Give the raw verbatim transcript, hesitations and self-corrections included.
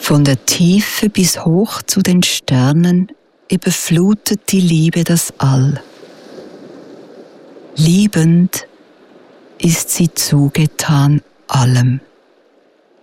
Von der Tiefe bis hoch zu den Sternen überflutet die Liebe das All. Liebend ist sie zugetan allem.